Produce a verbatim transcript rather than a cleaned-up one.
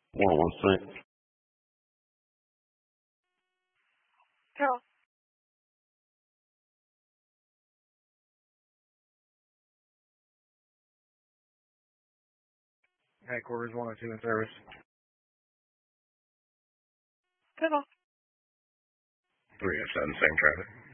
One one six. Carol. Headquarters one oh two in service. Carol. three oh seven, same traffic.